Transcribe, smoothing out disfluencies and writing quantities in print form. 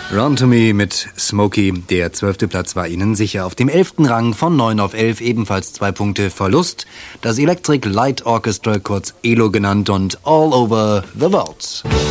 Run to Me mit Smokey. Der 12. Platz war Ihnen sicher. Auf dem 11. Rang von 9 auf 11 ebenfalls 2 Punkte Verlust. Das Electric Light Orchestra, kurz ELO genannt, und All Over the World.